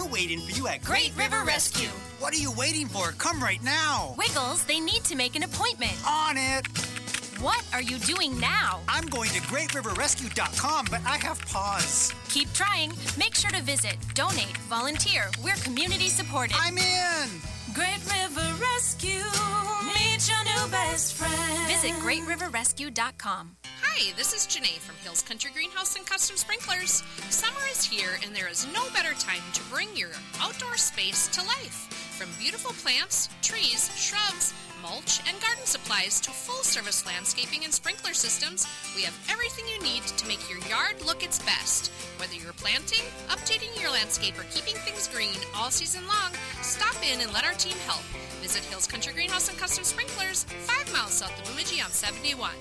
waiting for you at Great River Rescue. What are you waiting for? Come right now. Wiggles, they need to make an appointment. On it. What are you doing now? I'm going to greatriverrescue.com, but I have pause. Keep trying. Make sure to visit, donate, volunteer. We're community supported. I'm in. Great River Rescue. Meet your new best friend. Visit greatriverrescue.com. Hi, this is Janae from Hills Country Greenhouse and Custom Sprinklers. Summer is here, and there is no better time to bring your outdoor space to life. From beautiful plants, trees, shrubs, mulch, and garden supplies to full-service landscaping and sprinkler systems, we have everything you need to make your yard look its best. Whether you're planting, updating your landscape, or keeping things green all season long, stop in and let our team help. Visit Hills Country Greenhouse and Custom Sprinklers, 5 miles south of Bemidji on 71.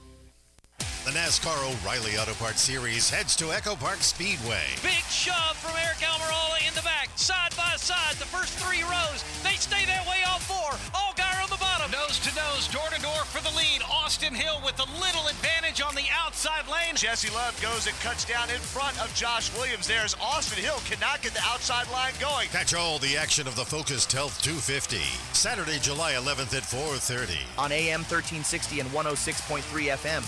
The NASCAR O'Reilly Auto Parts Series heads to Echo Park Speedway. Big shove from Eric Almirola in the back, side by side, the first 3 rows. They stay that way all 4. Allgaier on the bottom. Nose to nose, door to door for the lead. Austin Hill with a little advantage on the outside lane. Jesse Love goes and cuts down in front of Josh Williams. There's Austin Hill, cannot get the outside line going. Catch all the action of the Focused Health 250. Saturday, July 11th at 4:30. On AM 1360 and 106.3 FM.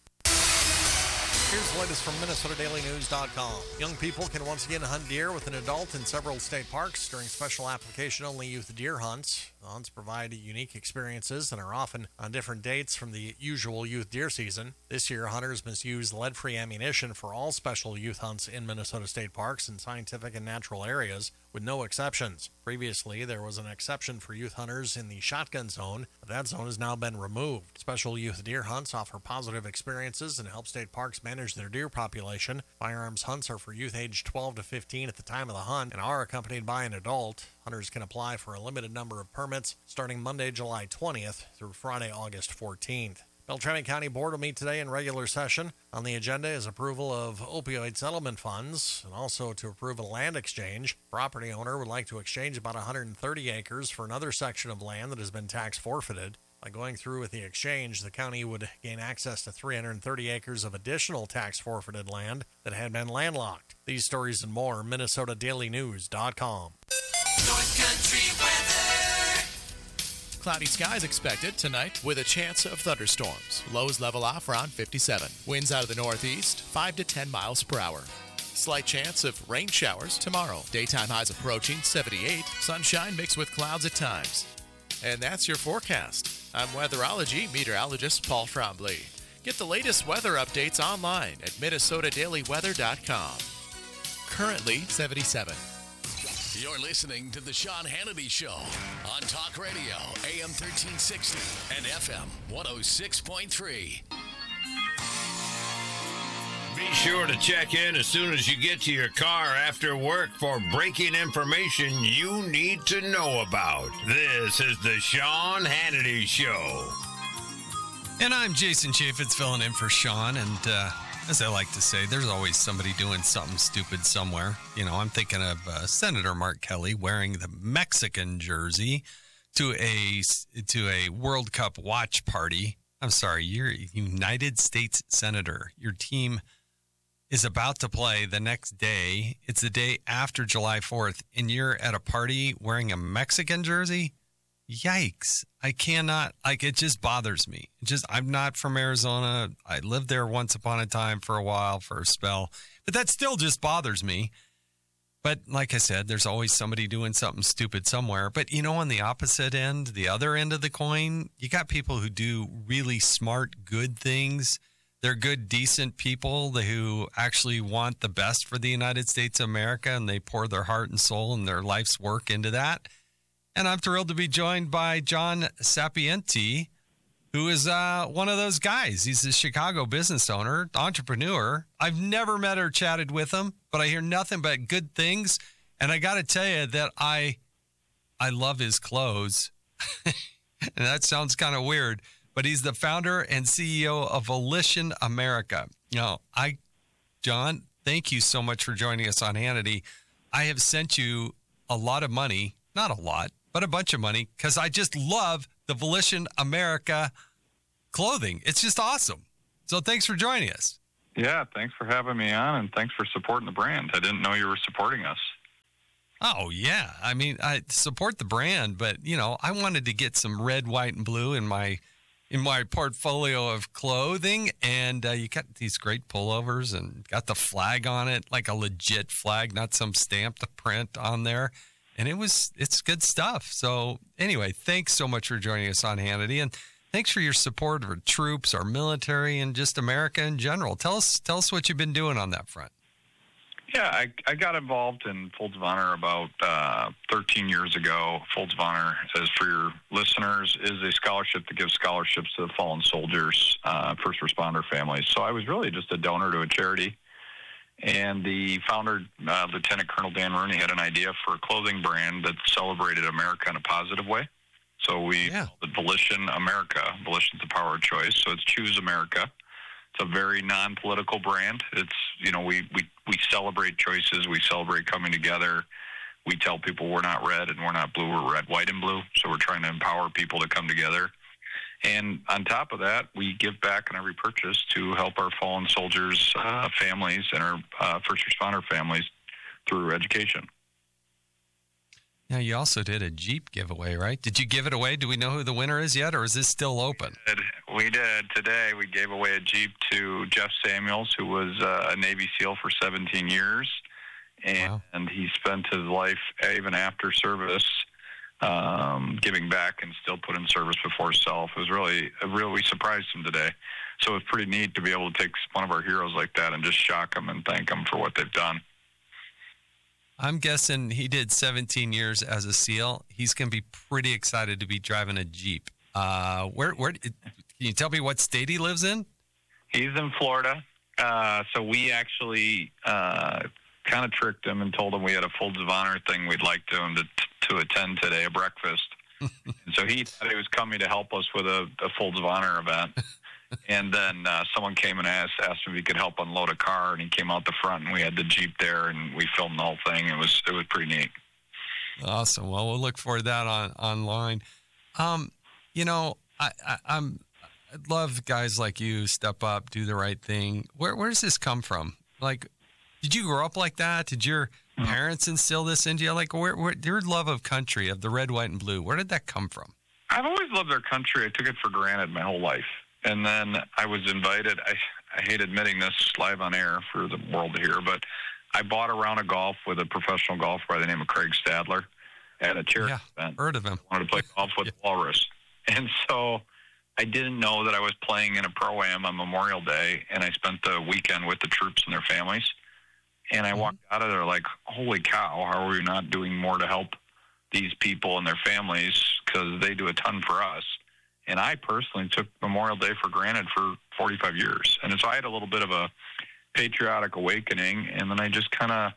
Here's the latest from MinnesotaDailyNews.com. Young people can once again hunt deer with an adult in several state parks during special application-only youth deer hunts. The hunts provide unique experiences and are often on different dates from the usual youth deer season. This year, hunters must use lead-free ammunition for all special youth hunts in Minnesota state parks and scientific and natural areas, with no exceptions. Previously, there was an exception for youth hunters in the shotgun zone, but that zone has now been removed. Special youth deer hunts offer positive experiences and help state parks manage their deer population. Firearms hunts are for youth aged 12 to 15 at the time of the hunt and are accompanied by an adult. Hunters can apply for a limited number of permits starting Monday, July 20th through Friday, August 14th. Beltrami County Board will meet today in regular session. On the agenda is approval of opioid settlement funds and also to approve a land exchange. Property owner would like to exchange about 130 acres for another section of land that has been tax forfeited. By going through with the exchange, the county would gain access to 330 acres of additional tax forfeited land that had been landlocked. These stories and more, MinnesotaDailyNews.com. North Country weather. Cloudy skies expected tonight with a chance of thunderstorms. Lows level off around 57. Winds out of the northeast, 5 to 10 miles per hour. Slight chance of rain showers tomorrow. Daytime highs approaching 78. Sunshine mixed with clouds at times. And that's your forecast. I'm weatherology meteorologist Paul Trombley. Get the latest weather updates online at MinnesotaDailyWeather.com. Currently 77. You're listening to The Sean Hannity Show on Talk Radio, AM 1360 and FM 106.3. Be sure to check in as soon as you get to your car after work for breaking information you need to know about. This is The Sean Hannity Show. And I'm Jason Chaffetz filling in for Sean, and as I like to say, there's always somebody doing something stupid somewhere. You know, I'm thinking of Senator Mark Kelly wearing the Mexican jersey to a World Cup watch party. I'm sorry, you're a United States Senator. Your team is about to play the next day. It's the day after July 4th, and you're at a party wearing a Mexican jersey? Yikes. I cannot, it just bothers me. I'm not from Arizona. I lived there once upon a time for a while, for a spell, but that still just bothers me. But like I said, there's always somebody doing something stupid somewhere. But, you know, on the opposite end, the other end of the coin, you got people who do really smart, good things. They're good, decent people who actually want the best for the United States of America, and they pour their heart and soul and their life's work into that. And I'm thrilled to be joined by John Sapienti, who is one of those guys. He's a Chicago business owner, entrepreneur. I've never met or chatted with him, but I hear nothing but good things. And I got to tell you that I love his clothes. And that sounds kind of weird, but he's the founder and CEO of Volition America. Now, John, thank you so much for joining us on Hannity. I have sent you a lot of money, not a lot, but a bunch of money, because I just love the Volition America clothing. It's just awesome. So thanks for joining us. Yeah, thanks for having me on, and thanks for supporting the brand. I didn't know you were supporting us. Oh, yeah. I mean, I support the brand, but, I wanted to get some red, white, and blue in my portfolio of clothing. And you got these great pullovers and got the flag on it, like a legit flag, not some stamped print on there. And it's good stuff. So anyway, thanks so much for joining us on Hannity. And thanks for your support of our troops, our military, and just America in general. Tell us what you've been doing on that front. Yeah, I got involved in Folds of Honor about 13 years ago. Folds of Honor, as for your listeners, is a scholarship that gives scholarships to the fallen soldiers, first responder families. So I was really just a donor to a charity. And the founder, Lieutenant Colonel Dan Rooney, had an idea for a clothing brand that celebrated America in a positive way. So we called it Volition America. Volition's the power of choice. So it's Choose America. It's a very non-political brand. It's, we celebrate choices. We celebrate coming together. We tell people we're not red and we're not blue. We're red, white, and blue. So we're trying to empower people to come together. And on top of that, we give back on every purchase to help our fallen soldiers' families and our first responder families through education. Now, you also did a Jeep giveaway, right? Did you give it away? Do we know who the winner is yet, or is this still open? We did. Today, we gave away a Jeep to Jeff Samuels, who was a Navy SEAL for 17 years. And he spent his life, even after service, giving back and still put in service before self. It was we surprised him today. So it's pretty neat to be able to take one of our heroes like that and just shock them and thank them for what they've done. I'm guessing he did 17 years as a SEAL. He's going to be pretty excited to be driving a Jeep. Where can you tell me what state he lives in? He's in Florida. So we actually kind of tricked him and told him we had a Folds of Honor thing we'd like him to attend today, a breakfast. And so he thought he was coming to help us with a Folds of Honor event. And then someone came and asked him if he could help unload a car, and he came out the front, and we had the Jeep there, and we filmed the whole thing. It was pretty neat. Awesome. Well, we'll look for that online. I love guys like you step up, do the right thing. Where does this come from? Like, did you grow up like that? Did your parents instill this into you? Like, where your love of country, of the red, white, and blue, where did that come from? I've always loved our country. I took it for granted my whole life. And then I was invited. I hate admitting this live on air for the world to hear, but I bought a round of golf with a professional golfer by the name of Craig Stadler at a charity event. Heard of him. I wanted to play golf with Walrus. And so I didn't know that I was playing in a Pro-Am on Memorial Day, and I spent the weekend with the troops and their families. And I walked out of there like, holy cow, how are we not doing more to help these people and their families, because they do a ton for us. And I personally took Memorial Day for granted for 45 years. And so I had a little bit of a patriotic awakening. And then I just kind of,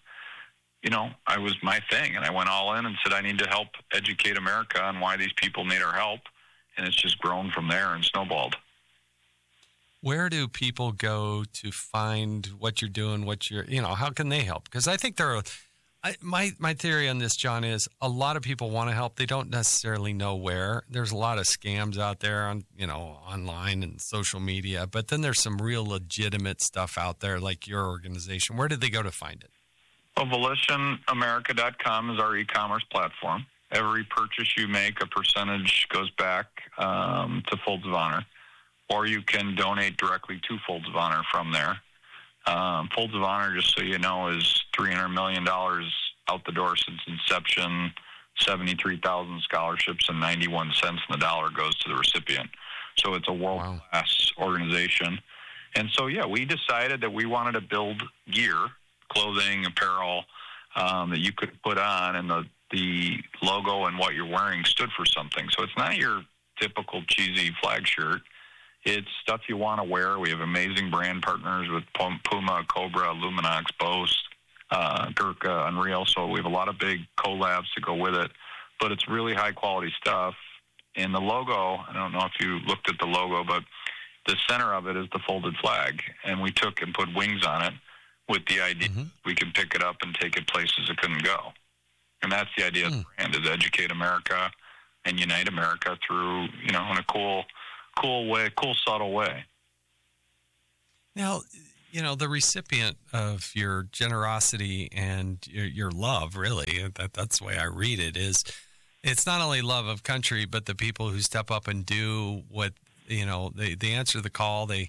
I was my thing. And I went all in and said, I need to help educate America on why these people need our help. And it's just grown from there and snowballed. Where do people go to find what you're doing, how can they help? Because I think my theory on this, John, is a lot of people want to help. They don't necessarily know where. There's a lot of scams out there on, online and social media, but then there's some real legitimate stuff out there like your organization. Where did they go to find it? Well, VolitionAmerica.com is our e-commerce platform. Every purchase you make, a percentage goes back to Folds of Honor, or you can donate directly to Folds of Honor from there. Folds of Honor, just so you know, is $300 million out the door since inception, 73,000 scholarships, and 91 cents in the dollar goes to the recipient. So it's a world-class organization. And so, we decided that we wanted to build gear, clothing, apparel, that you could put on, and the logo and what you're wearing stood for something. So it's not your typical cheesy flag shirt. It's stuff you want to wear. We have amazing brand partners with Puma, Cobra, Luminox, Bose, Gurkha, Unreal. So we have a lot of big collabs to go with it. But it's really high-quality stuff. And the logo, I don't know if you looked at the logo, but the center of it is the folded flag. And we took and put wings on it with the idea we can pick it up and take it places it couldn't go. And that's the idea of the brand, is educate America and unite America through, in a cool way, cool, subtle way. Now, the recipient of your generosity and your love, really, that's the way I read it, is it's not only love of country, but the people who step up and do what, they answer the call. They,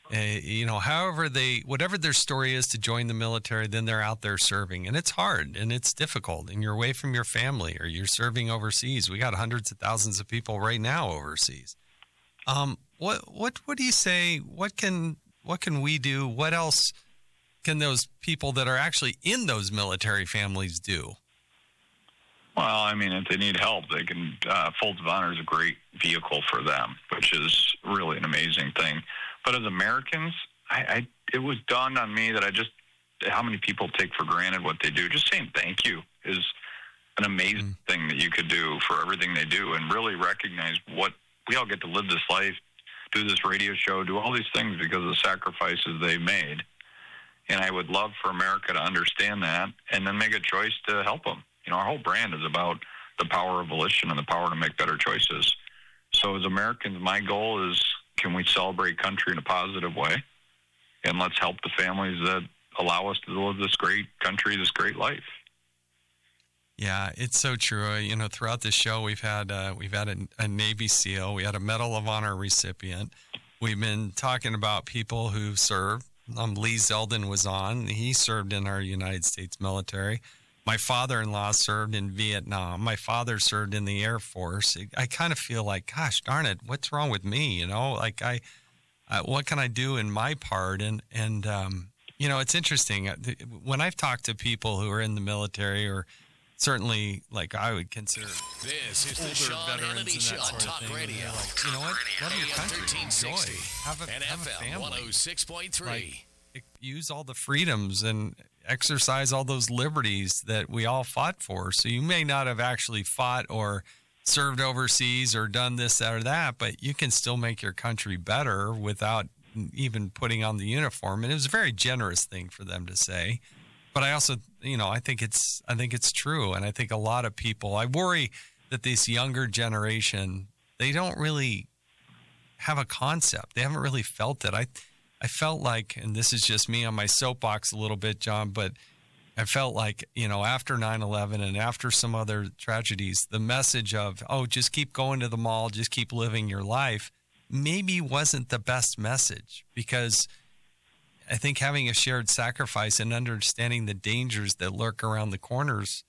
whatever their story is to join the military, then they're out there serving. And it's hard and it's difficult. And you're away from your family or you're serving overseas. We got hundreds of thousands of people right now overseas. What do you say? What can we do? What else can those people that are actually in those military families do? Well, I mean, if they need help, they can. Folds of Honor is a great vehicle for them, which is really an amazing thing. But as Americans, it was dawned on me that how many people take for granted what they do. Just saying thank you is an amazing thing that you could do for everything they do, and really recognize what we all get to live this life, do this radio show, do all these things because of the sacrifices they made. And I would love for America to understand that and then make a choice to help them. Our whole brand is about the power of volition and the power to make better choices. So as Americans, my goal is, can we celebrate country in a positive way? And let's help the families that allow us to live this great country, this great life. Yeah, it's so true. Throughout this show, we've had a Navy SEAL, we had a Medal of Honor recipient. We've been talking about people who served. Lee Zeldin was on. He served in our United States military. My father-in-law served in Vietnam. My father served in the Air Force. I kind of feel like, gosh, darn it, what's wrong with me? What can I do in my part? And it's interesting. When I've talked to people who are in the military, or certainly, like, I would consider this is the Sean Hannity Show on Talk Radio. Like, you know what? Love your country. 1360 have a FM family. 106.3. Use all the freedoms and exercise all those liberties that we all fought for. So you may not have actually fought or served overseas or done this or that, but you can still make your country better without even putting on the uniform. And it was a very generous thing for them to say. But I also, I think it's true. And I think a lot of people, I worry that this younger generation, they don't really have a concept. They haven't really felt it. I felt like, and this is just me on my soapbox a little bit, John, but I felt like, after 9/11 and after some other tragedies, the message of, just keep going to the mall, just keep living your life, maybe wasn't the best message, because I think having a shared sacrifice and understanding the dangers that lurk around the corners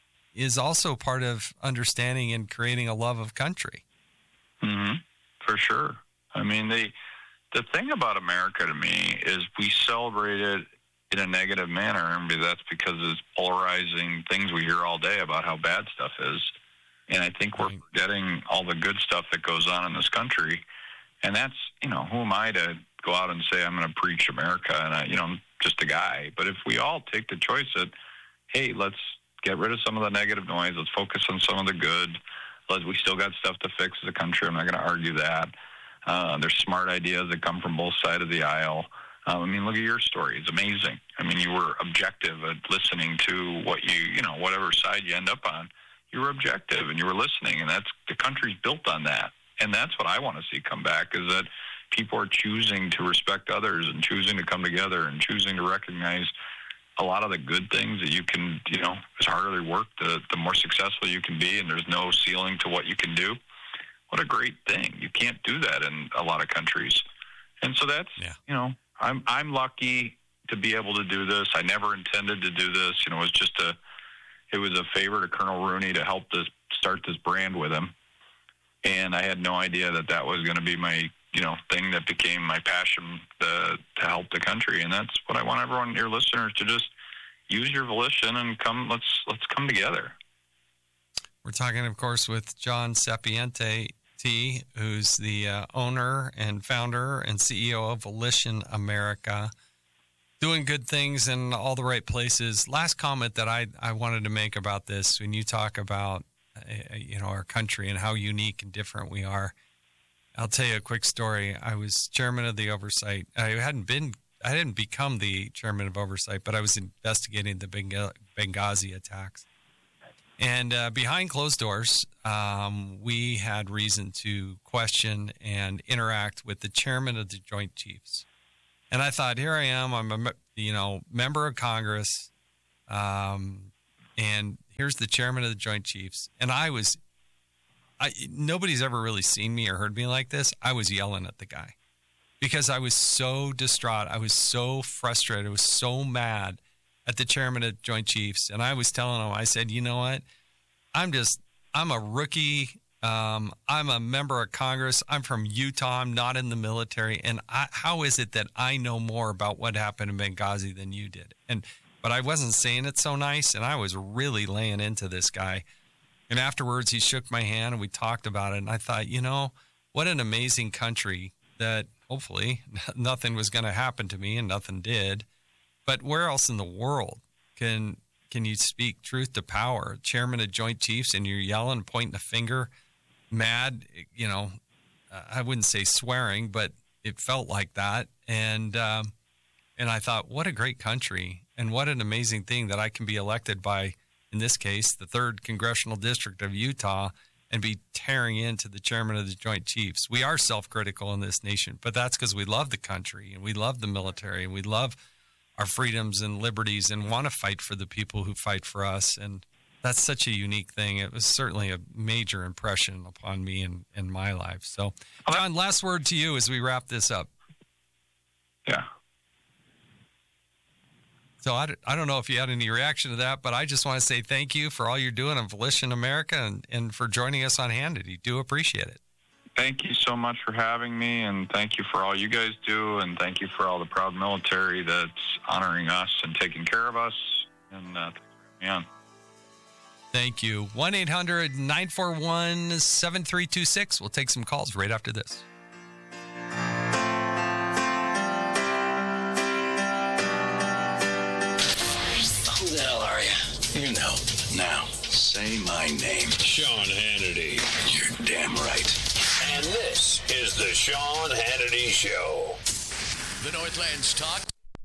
is also part of understanding and creating a love of country. Mm-hmm. For sure. I mean, the thing about America to me is we celebrate it in a negative manner, and that's because it's polarizing things we hear all day about how bad stuff is. And I think we're forgetting all the good stuff that goes on in this country. And that's, who am I to go out and say I'm going to preach America? And I'm just a guy. But if we all take the choice that, hey, let's get rid of some of the negative noise, let's focus on some of the good. We still got stuff to fix as a country. I'm not going to argue that. There's smart ideas that come from both sides of the aisle. Look at your story. It's amazing. You were objective at listening to what whatever side you end up on. You were objective and you were listening, and the country's built on that. And that's what I want to see come back, is that people are choosing to respect others and choosing to come together and choosing to recognize a lot of the good things that you can, as harder they work, the more successful you can be, and there's no ceiling to what you can do. What a great thing. You can't do that in a lot of countries. And so that's, I'm lucky to be able to do this. I never intended to do this. It was just it was a favor to Colonel Rooney to help start this brand with him. And I had no idea that was going to be my, thing that became my passion to help the country. And that's what I want everyone, your listeners, to just use your volition and let's come together. We're talking, of course, with John Sapiente, who's the owner and founder and CEO of Volition America, doing good things in all the right places. Last comment that I wanted to make about this, when you talk about our country and how unique and different we are, I'll tell you a quick story. I was chairman of the oversight. I didn't become the chairman of oversight, but I was investigating the Benghazi attacks. And behind closed doors, we had reason to question and interact with the chairman of the Joint Chiefs. And I thought, here I am. I'm a member of Congress, and here's the chairman of the Joint Chiefs. And nobody's ever really seen me or heard me like this. I was yelling at the guy because I was so distraught. I was so frustrated. I was so mad at the chairman of the Joint Chiefs. And I was telling him, I said, you know what? I'm a rookie. I'm a member of Congress. I'm from Utah. I'm not in the military. And how is it that I know more about what happened in Benghazi than you did? But I wasn't saying it so nice, and I was really laying into this guy. And afterwards, he shook my hand, and we talked about it. And I thought, what an amazing country that hopefully nothing was going to happen to me, and nothing did. But where else in the world can you speak truth to power? Chairman of Joint Chiefs, and you're yelling, pointing a finger, mad, I wouldn't say swearing, but it felt like that. And I thought, what a great country, and what an amazing thing that I can be elected by, in this case, the 3rd Congressional District of Utah, and be tearing into the chairman of the Joint Chiefs. We are self-critical in this nation, but that's because we love the country, and we love the military, and we love our freedoms and liberties, and want to fight for the people who fight for us. And that's such a unique thing. It was certainly a major impression upon me in my life. So, John, last word to you as we wrap this up. Yeah. So I don't know if you had any reaction to that, but I just want to say thank you for all you're doing on Volition America, and for joining us on Hannity. Do appreciate it. Thank you so much for having me, and thank you for all you guys do, and thank you for all the proud military that's honoring us and taking care of us. And yeah. Thank you. 1-800-941-7326. We'll take some calls right after this. Who the hell are you? You know. Now, say my name. Sean Hannity. You're damn right. And this is the Sean Hannity Show. The Northland's Talk.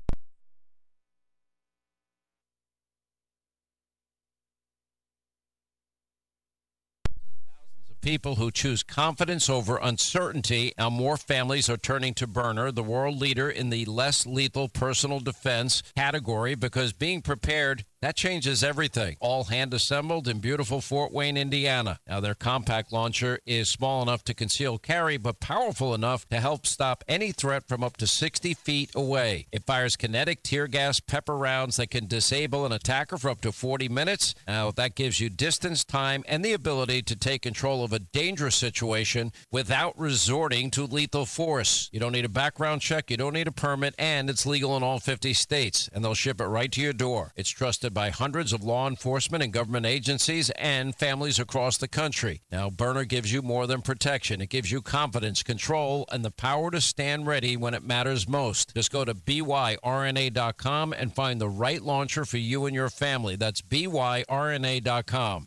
People who choose confidence over uncertainty. Now more families are turning to Byrna, the world leader in the less lethal personal defense category, because being prepared, that changes everything. All hand assembled in beautiful Fort Wayne, Indiana. Now their compact launcher is small enough to conceal carry, but powerful enough to help stop any threat from up to 60 feet away. It fires kinetic tear gas pepper rounds that can disable an attacker for up to 40 minutes. Now that gives you distance, time, and the ability to take control of a dangerous situation without resorting to lethal force. You don't need a background check, you don't need a permit, and it's legal in all 50 states, and they'll ship it right to your door. It's trusted by hundreds of law enforcement and government agencies and families across the country. Now, Byrna gives you more than protection. It gives you confidence, control, and the power to stand ready when it matters most. Just go to byrna.com and find the right launcher for you and your family. That's byrna.com.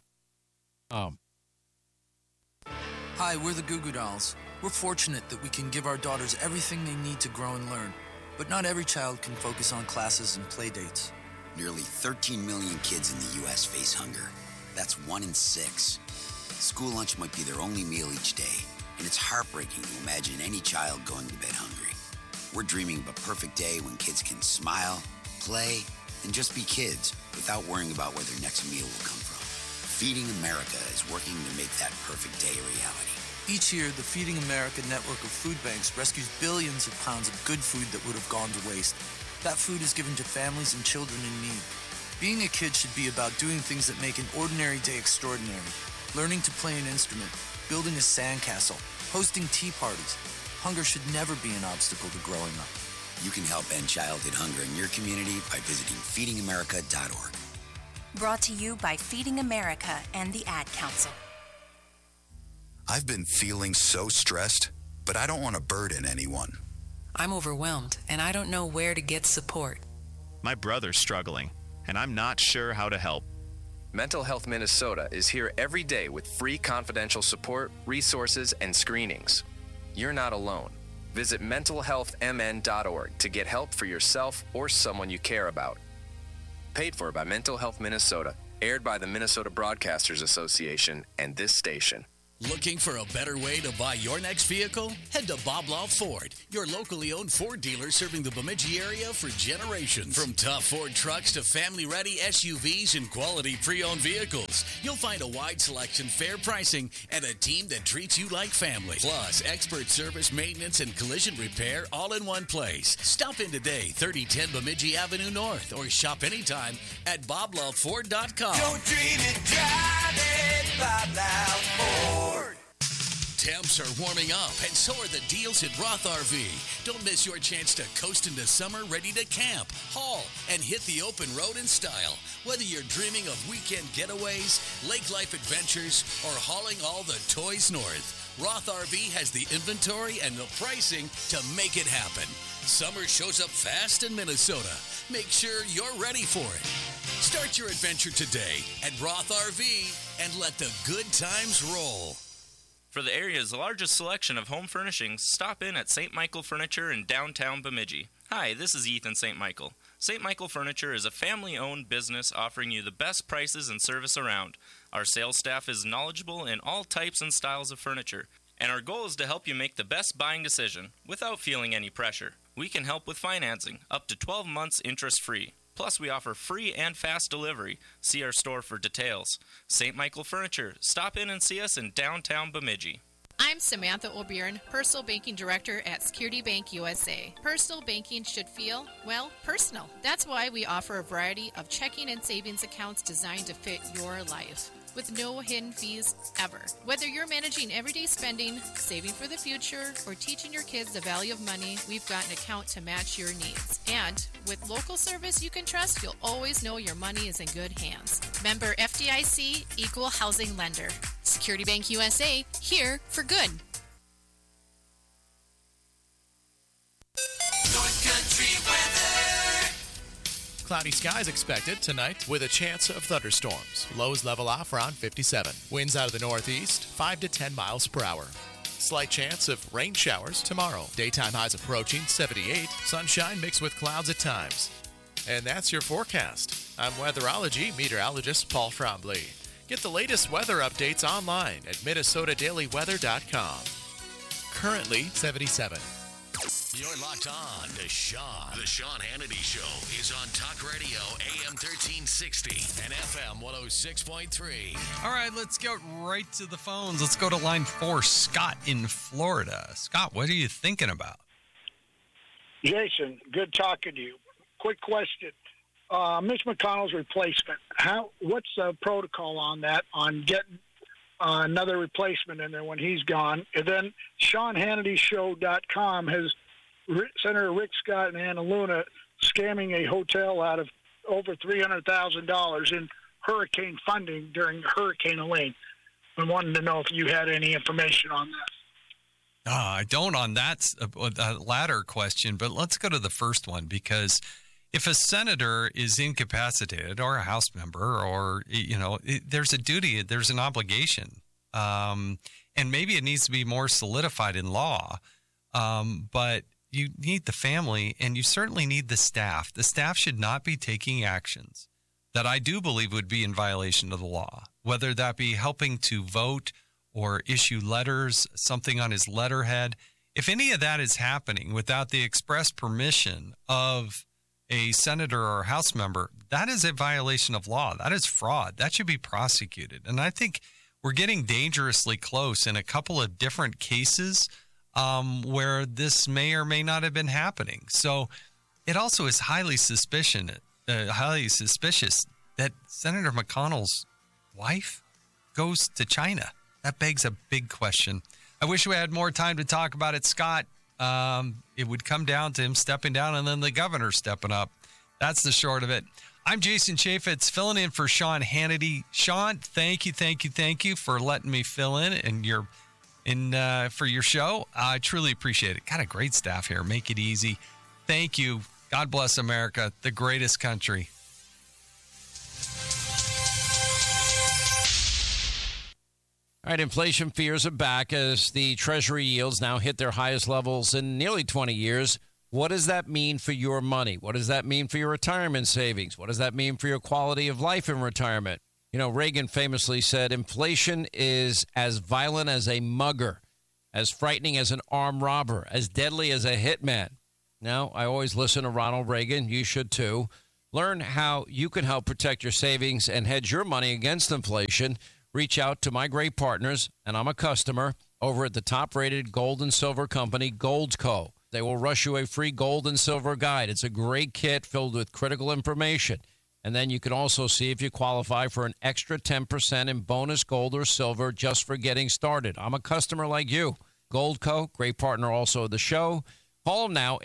Hi, we're the Goo Goo Dolls. We're fortunate that we can give our daughters everything they need to grow and learn. But not every child can focus on classes and play dates. Nearly 13 million kids in the U.S. face hunger. That's 1 in 6. School lunch might be their only meal each day, and it's heartbreaking to imagine any child going to bed hungry. We're dreaming of a perfect day when kids can smile, play, and just be kids without worrying about where their next meal will come from. Feeding America is working to make that perfect day a reality. Each year, the Feeding America network of food banks rescues billions of pounds of good food that would have gone to waste. That food is given to families and children in need. Being a kid should be about doing things that make an ordinary day extraordinary. Learning to play an instrument, building a sandcastle, hosting tea parties. Hunger should never be an obstacle to growing up. You can help end childhood hunger in your community by visiting feedingamerica.org. Brought to you by Feeding America and the Ad Council. I've been feeling so stressed, but I don't want to burden anyone. I'm overwhelmed, and I don't know where to get support. My brother's struggling, and I'm not sure how to help. Mental Health Minnesota is here every day with free confidential support, resources, and screenings. You're not alone. Visit mentalhealthmn.org to get help for yourself or someone you care about. Paid for by Mental Health Minnesota, aired by the Minnesota Broadcasters Association and this station. Looking for a better way to buy your next vehicle? Head to Bob Law Ford, your locally owned Ford dealer serving the Bemidji area for generations. From tough Ford trucks to family-ready SUVs and quality pre-owned vehicles, you'll find a wide selection, fair pricing, and a team that treats you like family. Plus, expert service, maintenance, and collision repair all in one place. Stop in today, 3010 Bemidji Avenue North, or shop anytime at BobLoveFord.com. Don't dream it, drive it, Bob Loud Ford. Temps are warming up, and so are the deals at Roth RV. Don't miss your chance to coast into summer ready to camp, haul, and hit the open road in style. Whether you're dreaming of weekend getaways, lake life adventures, or hauling all the toys north, Roth RV has the inventory and the pricing to make it happen. Summer shows up fast in Minnesota. Make sure you're ready for it. Start your adventure today at Roth RV and let the good times roll. For the area's largest selection of home furnishings, stop in at St. Michael Furniture in downtown Bemidji. Hi, this is Ethan St. Michael. St. Michael Furniture is a family-owned business offering you the best prices and service around. Our sales staff is knowledgeable in all types and styles of furniture, and our goal is to help you make the best buying decision without feeling any pressure. We can help with financing, up to 12 months interest-free. Plus, we offer free and fast delivery. See our store for details. St. Michael Furniture. Stop in and see us in downtown Bemidji. I'm Samantha O'Byrne, Personal Banking Director at Security Bank USA. Personal banking should feel, well, personal. That's why we offer a variety of checking and savings accounts designed to fit your life, with no hidden fees ever. Whether you're managing everyday spending, saving for the future, or teaching your kids the value of money, we've got an account to match your needs. And with local service you can trust, you'll always know your money is in good hands. Member FDIC, Equal Housing Lender. Security Bank USA, here for good. North Country weather. Cloudy skies expected tonight with a chance of thunderstorms. Lows level off around 57. Winds out of the northeast, 5 to 10 miles per hour. Slight chance of rain showers tomorrow. Daytime highs approaching 78. Sunshine mixed with clouds at times. And that's your forecast. I'm weatherology meteorologist Paul Trombley. Get the latest weather updates online at MinnesotaDailyWeather.com. Currently 77. You're locked on to Sean. The Sean Hannity Show is on Talk Radio AM 1360 and FM 106.3. All right, let's go right to the phones. Let's go to line 4, Scott in Florida. Scott, what are you thinking about? Jason, good talking to you. Quick question. Mitch McConnell's replacement. What's the protocol on that, on getting another replacement in there when he's gone? And then SeanHannityShow.com has Senator Rick Scott and Anna Luna scamming a hotel out of over $300,000 in hurricane funding during Hurricane Elaine. I wanted to know if you had any information on that. I don't on that latter question, but let's go to the first one, because if a senator is incapacitated or a House member, or, there's a duty, there's an obligation, and maybe it needs to be more solidified in law, but you need the family, and you certainly need the staff. The staff should not be taking actions that I do believe would be in violation of the law, whether that be helping to vote or issue letters, something on his letterhead. If any of that is happening without the express permission of a senator or House member, that is a violation of law. That is fraud. That should be prosecuted. And I think we're getting dangerously close in a couple of different cases where this may or may not have been happening. So it also is highly suspicious that Senator McConnell's wife goes to China. That begs a big question. I wish we had more time to talk about it, Scott. It would come down to him stepping down and then the governor stepping up. That's the short of it. I'm Jason Chaffetz, filling in for Sean Hannity. Sean, thank you for letting me fill in for your show. I truly appreciate it. Got a great staff here. Make it easy. Thank you. God bless America, the greatest country. All right, inflation fears are back as the Treasury yields now hit their highest levels in nearly 20 years. What does that mean for your money? What does that mean for your retirement savings? What does that mean for your quality of life in retirement? You know, Reagan famously said, inflation is as violent as a mugger, as frightening as an armed robber, as deadly as a hitman. Now, I always listen to Ronald Reagan. You should, too. Learn how you can help protect your savings and hedge your money against inflation. Reach out to my great partners, and I'm a customer, over at the top-rated gold and silver company, Goldco. They will rush you a free gold and silver guide. It's a great kit filled with critical information. And then you can also see if you qualify for an extra 10% in bonus gold or silver just for getting started. I'm a customer like you. Goldco, great partner also of the show. Call them now,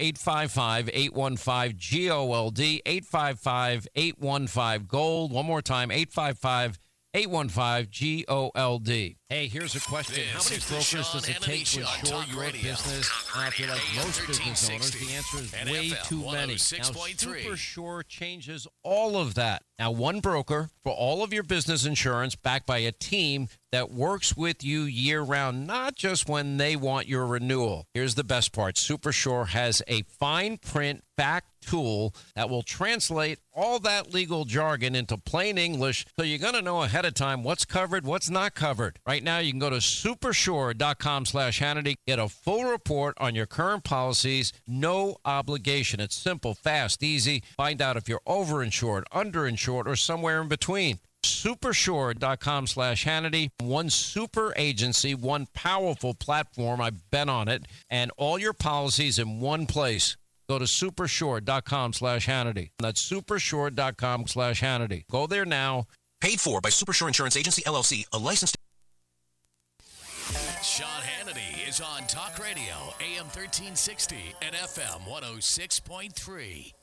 855-815-GOLD, 855-815-GOLD. One more time, 855-815-GOLD. Hey, here's a question. How many brokers does it take to insure your business? I feel like most business owners, the answer is way too many. Now, SuperSure changes all of that. Now, one broker for all of your business insurance backed by a team that works with you year-round, not just when they want your renewal. Here's the best part. SuperSure has a fine print fact tool that will translate all that legal jargon into plain English, so you're going to know ahead of time what's covered, what's not covered. Right now, you can go to supersure.com/Hannity, get a full report on your current policies, no obligation. It's simple, fast, easy. Find out if you're overinsured, underinsured, or somewhere in between. Supersure.com/Hannity. One super agency, one powerful platform. I've been on it, and all your policies in one place. Go to supersure.com/Hannity. That's supersure.com/Hannity. Go there now. Paid for by Supersure Insurance Agency, LLC, a licensed. Sean Hannity is on Talk Radio, AM 1360 and FM 106.3.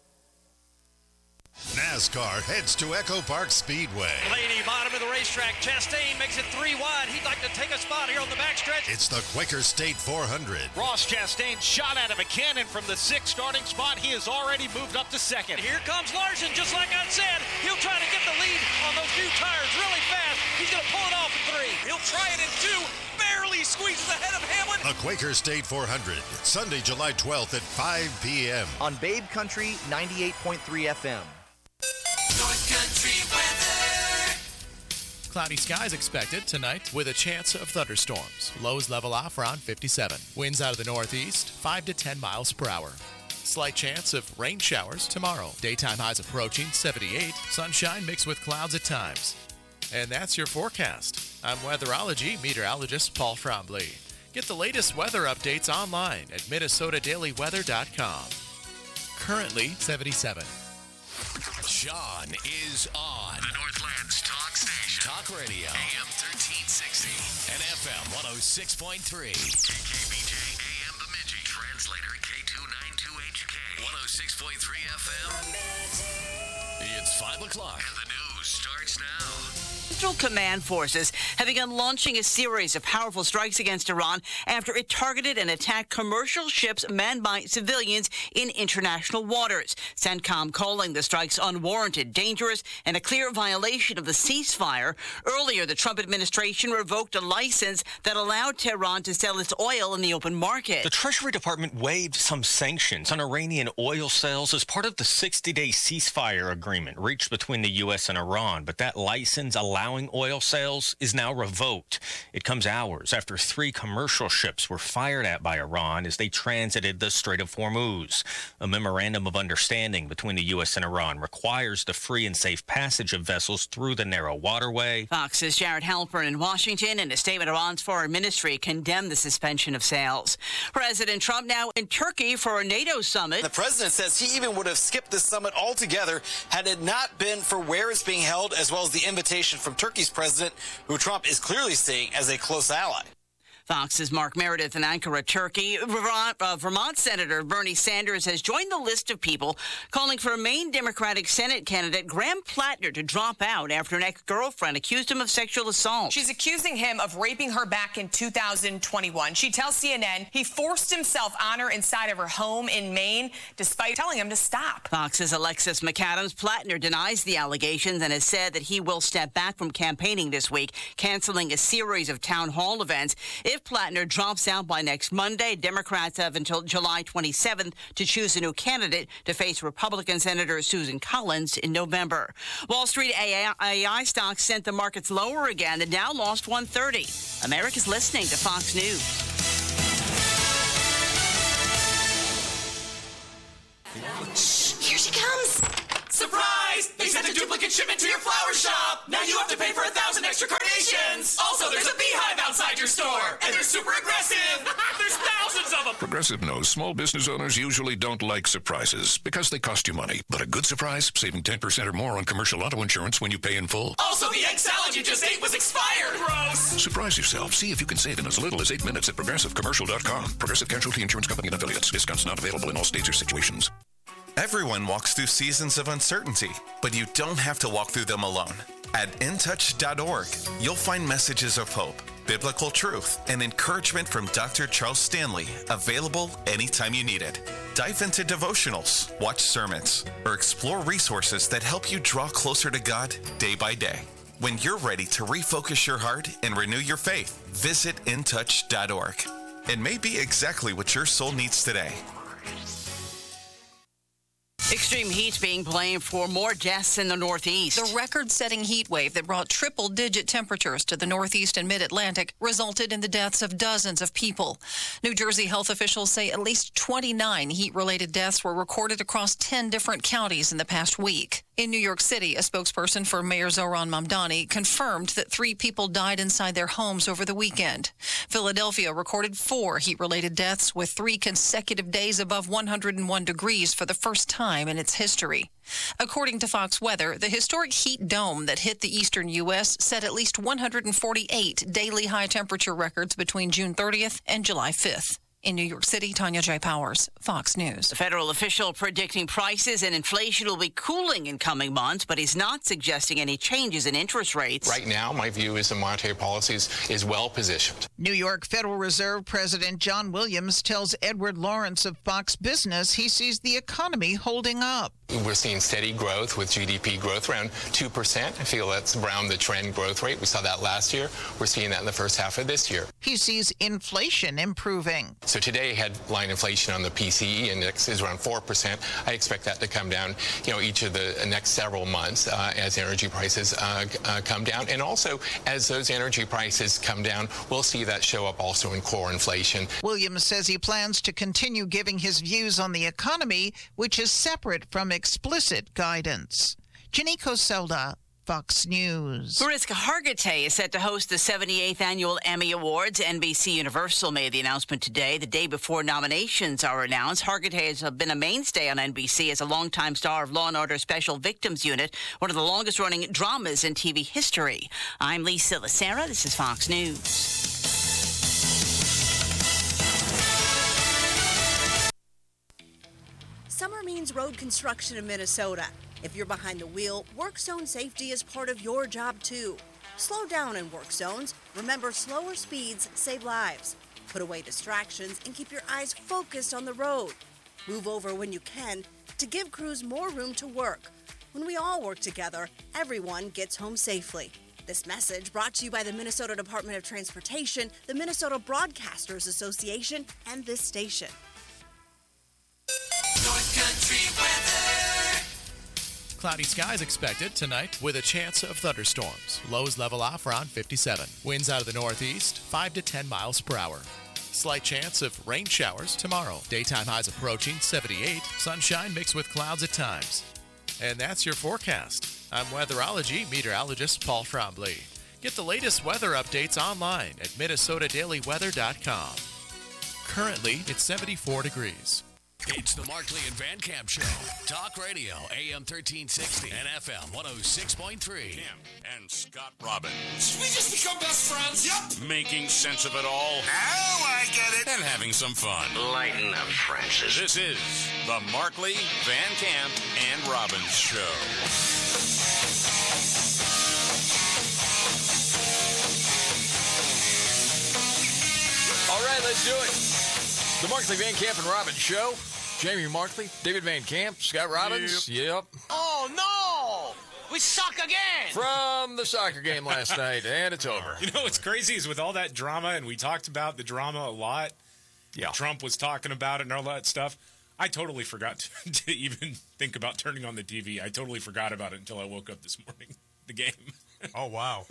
NASCAR heads to Echo Park Speedway. Blaney, bottom of the racetrack. Chastain makes it 3 wide. He'd like to take a spot here on the backstretch. It's the Quaker State 400. Ross Chastain shot out of a cannon from the 6th starting spot. He has already moved up to 2nd. Here comes Larson, just like I said. He'll try to get the lead on those new tires really fast. He's going to pull it off in 3. He'll try it in 2. Barely squeezes ahead of Hamlin. The Quaker State 400, Sunday, July 12th at 5 p.m. on Babe Country 98.3 FM. North Country weather. Cloudy skies expected tonight with a chance of thunderstorms. Lows level off around 57. Winds out of the northeast, 5 to 10 miles per hour. Slight chance of rain showers tomorrow. Daytime highs approaching 78. Sunshine mixed with clouds at times. And that's your forecast. I'm weatherology meteorologist Paul Trombley. Get the latest weather updates online at MinnesotaDailyWeather.com. Currently 77. Sean is on the Northland's Talk Station. Talk Radio. AM 1360 and FM 106.3. KKBJ AM Bemidji. Translator K292HK. 106.3 FM. It's 5 o'clock and the news starts now. Central Command Forces have begun launching a series of powerful strikes against Iran after it targeted and attacked commercial ships manned by civilians in international waters. CENTCOM calling the strikes unwarranted, dangerous, and a clear violation of the ceasefire. Earlier, the Trump administration revoked a license that allowed Tehran to sell its oil in the open market. The Treasury Department waived some sanctions on Iranian oil sales as part of the 60-day ceasefire agreement reached between the U.S. and Iran, but that license allowing oil sales is now revoked. It comes hours after 3 commercial ships were fired at by Iran as they transited the Strait of Hormuz. A memorandum of understanding between the U.S. and Iran requires the free and safe passage of vessels through the narrow waterway. Fox's Jared Halpern in Washington. In a statement, Iran's foreign ministry condemned the suspension of sales. President Trump now in Turkey for a NATO summit. The president says he even would have skipped the summit altogether had it not been for where it's being held, as well as the invitation from Turkey's president, who Trump is clearly seeing as a close ally. Fox's Mark Meredith in Ankara, Turkey. Vermont Senator Bernie Sanders has joined the list of people calling for Maine Democratic Senate candidate Graham Plattner to drop out after an ex-girlfriend accused him of sexual assault. She's accusing him of raping her back in 2021. She tells CNN he forced himself on her inside of her home in Maine, despite telling him to stop. Fox's Alexis McAdams. Plattner denies the allegations and has said that he will step back from campaigning this week, canceling a series of town hall events. If If Plattner drops out by next Monday, Democrats have until July 27th to choose a new candidate to face Republican Senator Susan Collins in November. Wall Street AI stocks sent the markets lower again. The Dow lost 130. America's listening to Fox News. Here she comes. Surprise! They sent a duplicate shipment to your flower shop. Now you have to pay for 1,000 extra carnations. Also, there's a beehive outside your store, and they're super aggressive. There's thousands of them. Progressive knows small business owners usually don't like surprises because they cost you money. But a good surprise, saving 10% or more on commercial auto insurance when you pay in full. Also, the egg salad you just ate was expired. Gross. Surprise yourself. See if you can save in as little as 8 minutes at progressivecommercial.com. Progressive Casualty Insurance Company and affiliates. Discounts not available in all states or situations. Everyone walks through seasons of uncertainty, but you don't have to walk through them alone. At intouch.org, you'll find messages of hope, biblical truth, and encouragement from Dr. Charles Stanley, available anytime you need it. Dive into devotionals, watch sermons, or explore resources that help you draw closer to God day by day. When you're ready to refocus your heart and renew your faith, visit intouch.org. It may be exactly what your soul needs today. Extreme heat's being blamed for more deaths in the Northeast. The record-setting heat wave that brought triple-digit temperatures to the Northeast and Mid-Atlantic resulted in the deaths of dozens of people. New Jersey health officials say at least 29 heat-related deaths were recorded across 10 different counties in the past week. In New York City, a spokesperson for Mayor Zohran Mamdani confirmed that 3 people died inside their homes over the weekend. Philadelphia recorded 4 heat-related deaths with 3 consecutive days above 101 degrees for the first time in its history. According to Fox Weather, the historic heat dome that hit the eastern U.S. set at least 148 daily high temperature records between June 30th and July 5th. In New York City, Tanya J. Powers, Fox News. A federal official predicting prices and inflation will be cooling in coming months, but he's not suggesting any changes in interest rates. Right now, my view is the monetary policy is well positioned. New York Federal Reserve President John Williams tells Edward Lawrence of Fox Business he sees the economy holding up. We're seeing steady growth with GDP growth around 2%. I feel that's around the trend growth rate. We saw that last year. We're seeing that in the first half of this year. He sees inflation improving. So today, headline inflation on the PCE index is around 4%. I expect that to come down, each of the next several months as energy prices come down. And also, as those energy prices come down, we'll see that show up also in core inflation. Williams says he plans to continue giving his views on the economy, which is separate from explicit guidance. Janiko Selda, Fox News. Mariska Hargitay is set to host the 78th Annual Emmy Awards. NBC Universal made the announcement today, the day before nominations are announced. Hargitay has been a mainstay on NBC as a longtime star of Law & Order Special Victims Unit, one of the longest-running dramas in TV history. I'm Lisa Lacera. This is Fox News. Summer means road construction in Minnesota. If you're behind the wheel, work zone safety is part of your job too. Slow down in work zones. Remember, slower speeds save lives. Put away distractions and keep your eyes focused on the road. Move over when you can to give crews more room to work. When we all work together, everyone gets home safely. This message brought to you by the Minnesota Department of Transportation, the Minnesota Broadcasters Association, and this station. North Country weather. Cloudy skies expected tonight with a chance of thunderstorms. Lows level off around 57. Winds out of the northeast, 5 to 10 miles per hour. Slight chance of rain showers tomorrow. Daytime highs approaching 78. Sunshine mixed with clouds at times. And that's your forecast. I'm weatherology meteorologist Paul Trombley. Get the latest weather updates online at minnesotadailyweather.com. Currently, it's 74 degrees. It's the Markley and Van Camp Show. Talk radio, AM 1360 and FM 106.3. Kim and Scott Robbins. We just become best friends. Yep. Making sense of it all. Oh, I get it. And having some fun. Lighten up, Francis. This is the Markley, Van Camp, and Robbins Show. All right, let's do it. The Markley, Van Camp, and Robbins Show. Jamie Markley, David Van Camp, Scott Robbins. Yep. Oh, no! We suck again! From the soccer game last night, and it's over. You know what's crazy is with all that drama, and we talked about the drama a lot. Yeah. Trump was talking about it and all that stuff. I totally forgot to even think about turning on the TV. I totally forgot about it until I woke up this morning. The game. Oh, wow.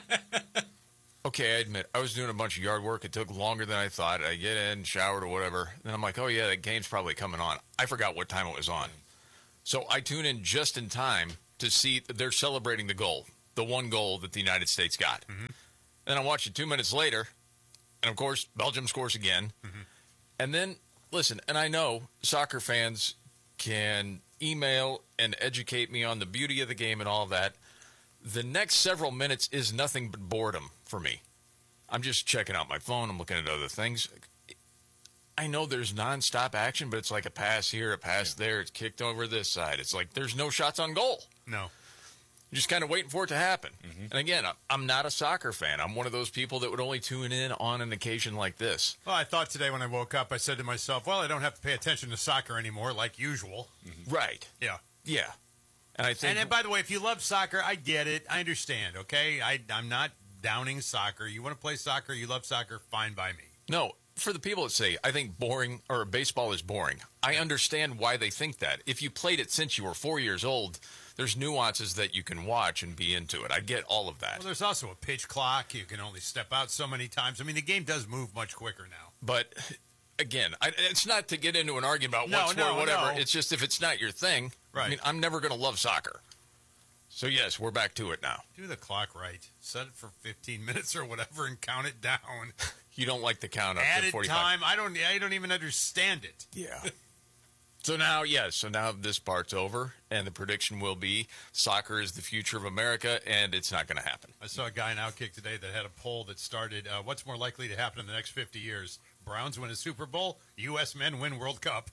Okay, I admit, I was doing a bunch of yard work. It took longer than I thought. I get in, showered or whatever. Then I'm like, oh, yeah, that game's probably coming on. I forgot what time it was on. So I tune in just in time to see that they're celebrating the goal, the one goal that the United States got. Mm-hmm. Then I watch it 2 minutes later, and, of course, Belgium scores again. Mm-hmm. And then, listen, and I know soccer fans can email and educate me on the beauty of the game and all of that. The next several minutes is nothing but boredom for me. I'm just checking out my phone. I'm looking at other things. I know there's nonstop action, but it's like a pass here, a pass there. It's kicked over this side. It's like there's no shots on goal. No. You're just kind of waiting for it to happen. Mm-hmm. And again, I'm not a soccer fan. I'm one of those people that would only tune in on an occasion like this. Well, I thought today when I woke up, I said to myself, well, I don't have to pay attention to soccer anymore like usual. Mm-hmm. Right. Yeah. Yeah. And I think. And then, by the way, if you love soccer, I get it. I understand, okay? I'm not downing soccer. You want to play soccer, you love soccer, fine by me. No, for the people that say, I think boring or baseball is boring, I understand why they think that. If you played it since you were 4 years old, there's nuances that you can watch and be into it. I get all of that. Well, there's also a pitch clock. You can only step out so many times. I mean, the game does move much quicker now. But, again, it's not to get into an argument about what sport or whatever. No. It's just if it's not your thing, right. I mean, I'm never going to love soccer. So, yes, we're back to it now. Do the clock right. Set it for 15 minutes or whatever and count it down. You don't like the count up to 45. Time. I don't even understand it. Yeah. So now this part's over, and the prediction will be soccer is the future of America, and it's not going to happen. I saw a guy in Outkick today that had a poll that started, what's more likely to happen in the next 50 years? Browns win a Super Bowl, U.S. men win World Cup.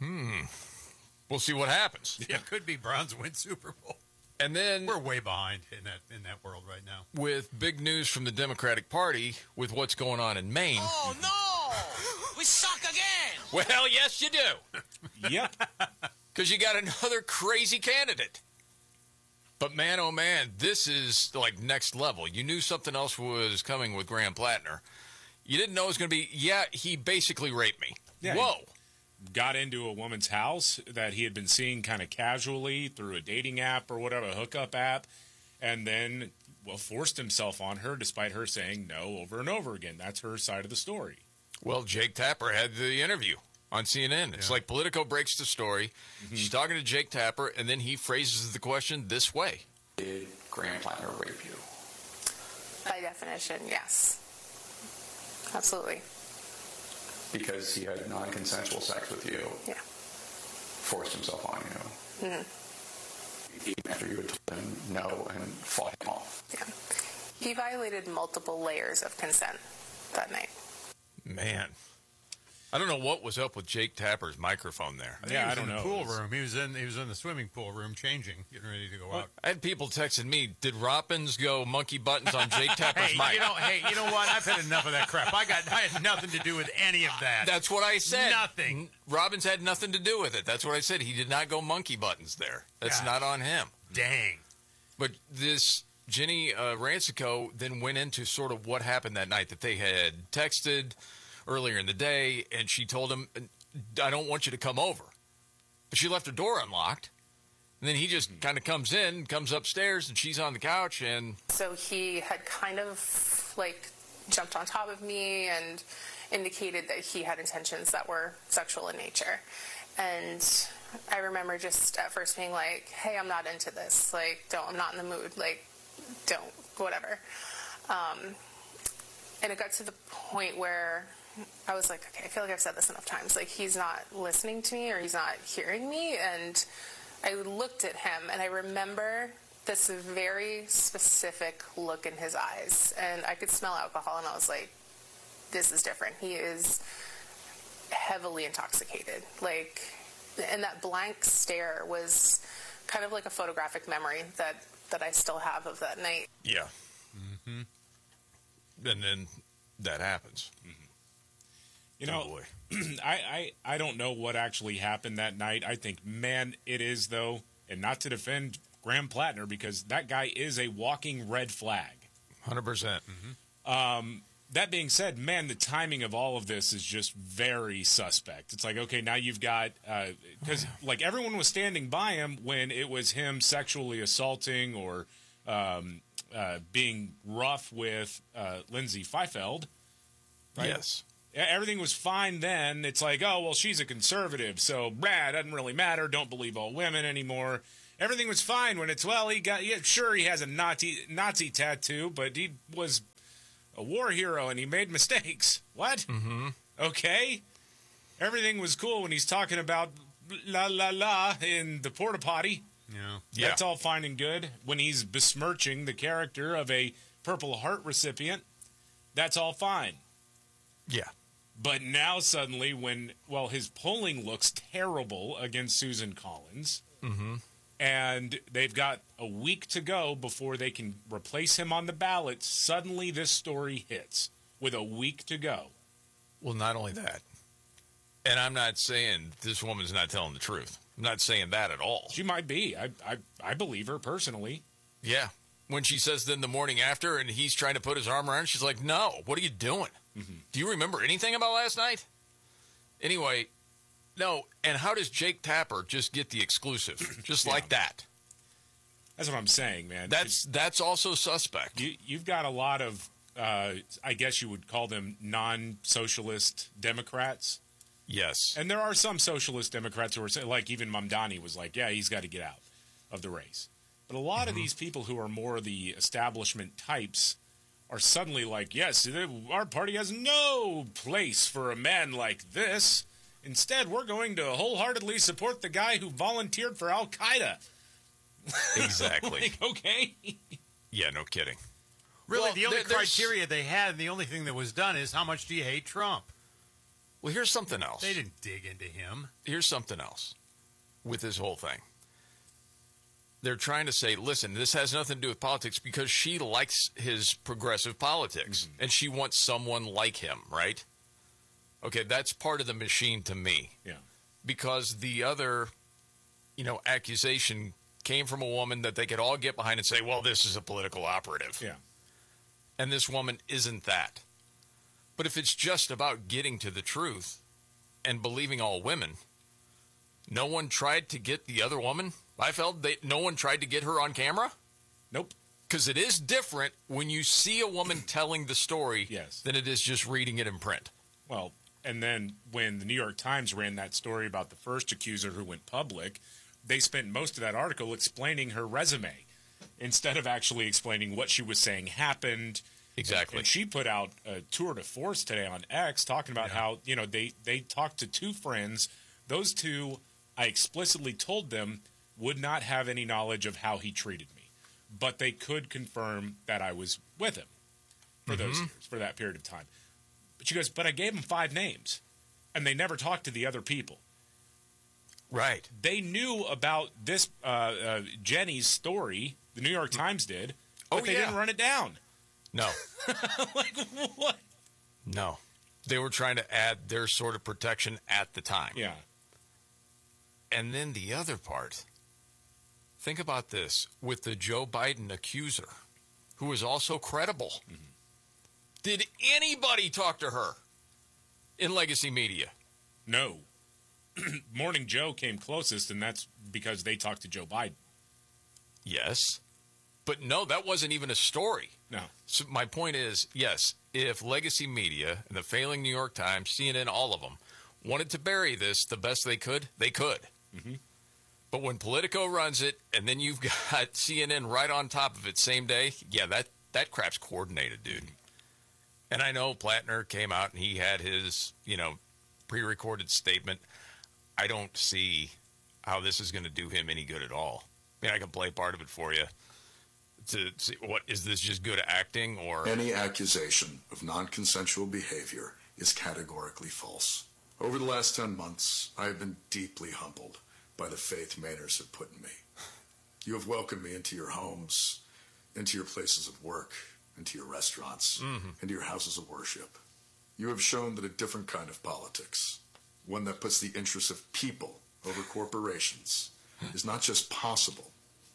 We'll see what happens. Yeah, it could be Browns win Super Bowl. And then we're way behind in that world right now. With big news from the Democratic Party with what's going on in Maine. Oh, no! We suck again! Well, yes, you do. Yep. Because you got another crazy candidate. But man, oh man, this is like next level. You knew something else was coming with Graham Plattner. You didn't know it was going to be, he basically raped me. Yeah, Whoa. Got into a woman's house that he had been seeing kind of casually through a dating app or whatever, a hookup app, and then forced himself on her despite her saying no over and over again. That's her side of the story. Well, Jake Tapper had the interview on CNN. It's like Politico breaks the story. Mm-hmm. She's talking to Jake Tapper, and then he phrases the question this way. Did Graham Plattner rape you? By definition, yes. Absolutely. Because he had non-consensual sex with you. Yeah. Forced himself on you. Mm-hmm. Even after you had told him no and fought him off. Yeah. He violated multiple layers of consent that night. Man. I don't know what was up with Jake Tapper's microphone there. I don't know. Pool room. He was in the swimming pool room changing, getting ready to go out. I had people texting me, did Roppins go monkey buttons on Jake Tapper's mic? You know what? I've had enough of that crap. I had nothing to do with any of that. That's what I said. Nothing. Robbins had nothing to do with it. That's what I said. He did not go monkey buttons there. That's not on him. Dang. But this Jenny Rancico then went into sort of what happened that night, that they had texted earlier in the day, and she told him, I don't want you to come over. But she left her door unlocked, and then he just kind of comes upstairs, and she's on the couch, and... So he had kind of, jumped on top of me and indicated that he had intentions that were sexual in nature. And I remember just at first being like, hey, I'm not into this. I'm not in the mood. Don't, whatever. And it got to the point where I was like, okay, I feel like I've said this enough times. He's not listening to me or he's not hearing me. And I looked at him, and I remember this very specific look in his eyes. And I could smell alcohol, and I was like, this is different. He is heavily intoxicated. And that blank stare was kind of like a photographic memory that I still have of that night. Yeah. Mm-hmm. And then that happens. Mm-hmm. You know, I don't know what actually happened that night. I think, man, it is, though, and not to defend Graham Plattner, because that guy is a walking red flag. 100%. That being said, man, the timing of all of this is just very suspect. It's like, okay, now you've got, because like everyone was standing by him when it was him sexually assaulting or being rough with Lindsay Feifeld. Right? Yes. Everything was fine then. It's like, oh, well, she's a conservative, so doesn't really matter. Don't believe all women anymore. Everything was fine when it's, well, he has a Nazi tattoo, but he was a war hero and he made mistakes. What? Mm-hmm. Okay. Everything was cool when he's talking about la la la in the porta potty. Yeah. That's all fine and good. When he's besmirching the character of a Purple Heart recipient, that's all fine. Yeah. But now suddenly when, his polling looks terrible against Susan Collins, and they've got a week to go before they can replace him on the ballot, suddenly this story hits with a week to go. Well, not only that, and I'm not saying this woman's not telling the truth. I'm not saying that at all. She might be. I believe her personally. Yeah. When she says then the morning after and he's trying to put his arm around her, she's like, no, what are you doing? Do you remember anything about last night? Anyway, no. And how does Jake Tapper just get the exclusive? Just like that. That's what I'm saying, man. That's also suspect. You've got a lot of, I guess you would call them non-socialist Democrats. Yes. And there are some socialist Democrats who are saying, like even Mamdani was like, yeah, he's got to get out of the race. But a lot of these people who are more the establishment types are suddenly like, yes, our party has no place for a man like this. Instead, we're going to wholeheartedly support the guy who volunteered for Al-Qaeda. Exactly. Okay. Yeah, no kidding. Really, the only criteria they had, and the only thing that was done is how much do you hate Trump? Well, here's something else. They didn't dig into him. Here's something else with this whole thing. They're trying to say, listen, this has nothing to do with politics because she likes his progressive politics and she wants someone like him, right? Okay, that's part of the machine to me. Yeah. Because the other, accusation came from a woman that they could all get behind and say, well, this is a political operative. Yeah. And this woman isn't that. But if it's just about getting to the truth and believing all women, no one tried to get the other woman? No one tried to get her on camera? Nope. Because it is different when you see a woman telling the story than it is just reading it in print. Well, and then when the New York Times ran that story about the first accuser who went public, they spent most of that article explaining her resume instead of actually explaining what she was saying happened. Exactly. And she put out a tour de force today on X talking about how, they talked to two friends. Those two, I explicitly told them, would not have any knowledge of how he treated me. But they could confirm that I was with him for those years, for that period of time. But she goes, but I gave him 5 names, and they never talked to the other people. Right. They knew about this Jenny's story, the New York Times did, but they didn't run it down. No. Like, what? No. They were trying to add their sort of protection at the time. Yeah. And then the other part, think about this, with the Joe Biden accuser, who is also credible. Did anybody talk to her in legacy media? No. Morning Joe came closest, and that's because they talked to Joe Biden. Yes. But no, that wasn't even a story. No. So my point is, yes, if legacy media, and the failing New York Times, CNN, all of them, wanted to bury this the best they could, they could. But when Politico runs it, and then you've got CNN right on top of it same day, yeah, that crap's coordinated, dude. And I know Plattner came out and he had his, pre-recorded statement. I don't see how this is going to do him any good at all. I mean, I can play part of it for you to see, what is this, just good acting or... Any accusation of non-consensual behavior is categorically false. Over the last 10 months, I have been deeply humbled by the faith Mainers have put in me. You have welcomed me into your homes, into your places of work, into your restaurants, into your houses of worship. You have shown that a different kind of politics, one that puts the interests of people over corporations, is not just possible,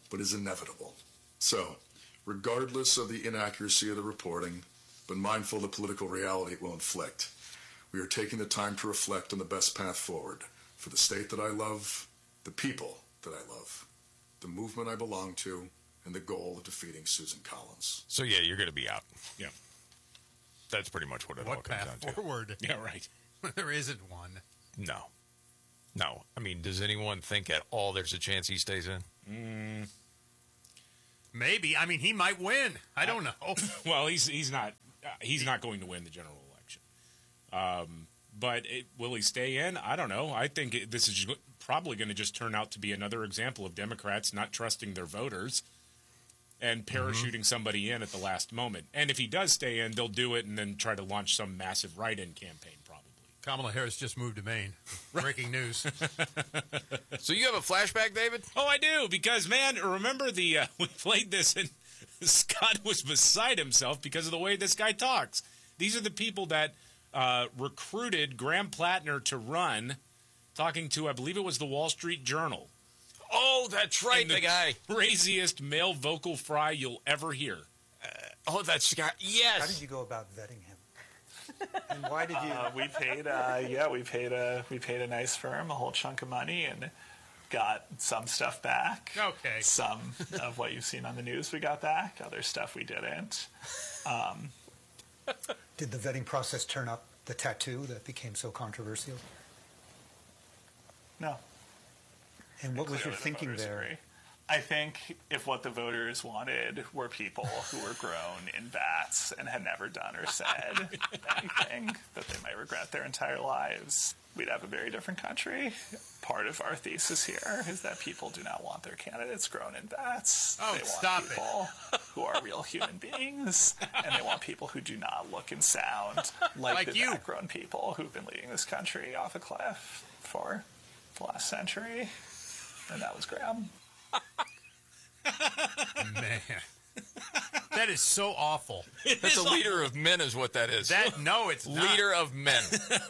but is inevitable. So, regardless of the inaccuracy of the reporting, but mindful of the political reality it will inflict, we are taking the time to reflect on the best path forward for the state that I love, the people that I love, the movement I belong to, and the goal of defeating Susan Collins. So, yeah, you're going to be out. Yeah. That's pretty much what it all What comes path down to. forward? Yeah, right. There isn't one. No. I mean, does anyone think at all there's a chance he stays in? Maybe. I mean, he might win. I don't know. Well, he's not going to win the general election. But will he stay in? I don't know. I think this is probably going to just turn out to be another example of Democrats not trusting their voters and parachuting somebody in at the last moment. And if he does stay in, they'll do it and then try to launch some massive write-in campaign, probably. Kamala Harris just moved to Maine. Breaking news. So you have a flashback, David? Oh, I do, because, man, remember we played this and Scott was beside himself because of the way this guy talks. These are the people that recruited Graham Plattner to run, talking to, I believe it was the Wall Street Journal. Oh, that's right, the guy. Craziest male vocal fry you'll ever hear. That's Scott. Yes. How did you go about vetting him? And why did you? We paid a nice firm a whole chunk of money and got some stuff back. Okay. Some of what you've seen on the news we got back. Other stuff we didn't. Did the vetting process turn up the tattoo that became so controversial? No. And what was your Clearly the thinking voters there? agree. I think if what the voters wanted were people who were grown in vats and had never done or said anything that they might regret their entire lives, we'd have a very different country. Part of our thesis here is that people do not want their candidates grown in vats. Oh, they want stop it. people who are real human beings, and they want people who do not look and sound like the you. vat-grown people who've been leading this country off a cliff for the last century. And that was Graham. Man. That is so awful. That's a leader of men is what that is. No, it's not. Leader of men.